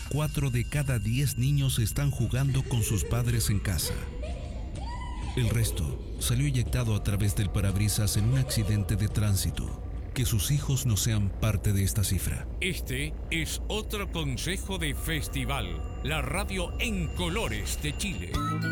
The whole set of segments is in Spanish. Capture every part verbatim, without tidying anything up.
cuatro de cada diez niños están jugando con sus padres en casa. El resto salió eyectado a través del parabrisas en un accidente de tránsito. Que sus hijos no sean parte de esta cifra. Este es otro consejo de Festival, la radio en colores de Chile.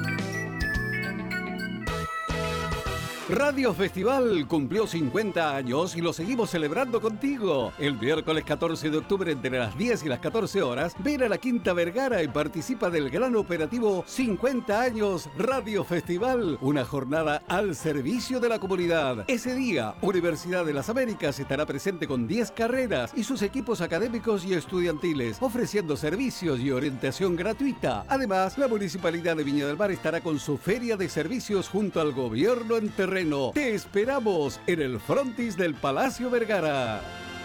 Radio Festival cumplió cincuenta años y lo seguimos celebrando contigo. El miércoles catorce de octubre entre las diez y las catorce horas, ven a la Quinta Vergara y participa del gran operativo cincuenta años Radio Festival, una jornada al servicio de la comunidad. Ese día, Universidad de las Américas estará presente con diez carreras y sus equipos académicos y estudiantiles, ofreciendo servicios y orientación gratuita. Además, la Municipalidad de Viña del Mar estará con su feria de servicios junto al gobierno en terreno. Te esperamos en el frontis del Palacio Vergara.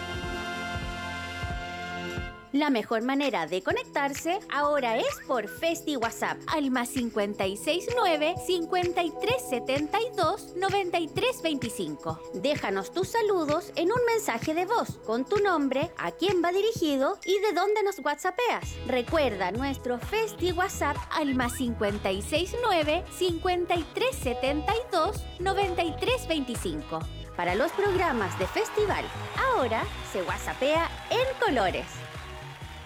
La mejor manera de conectarse ahora es por Festi WhatsApp al más cincuenta y seis nueve, cincuenta y tres setenta y dos, noventa y tres veinticinco. Déjanos tus saludos en un mensaje de voz con tu nombre, a quién va dirigido y de dónde nos whatsappeas. Recuerda nuestro Festi WhatsApp al más cincuenta y seis nueve, cincuenta y tres setenta y dos, noventa y tres veinticinco. Para los programas de festival, ahora se whatsappea en colores.